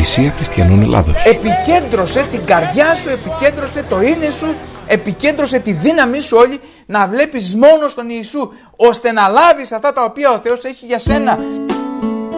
Εκκλησία Χριστιανών Ελλάδος. Επικέντρωσε την καρδιά σου, επικέντρωσε το είναι σου, επικέντρωσε τη δύναμή σου όλη να βλέπεις μόνο τον Ιησού, ώστε να λάβεις αυτά τα οποία ο Θεός έχει για σένα.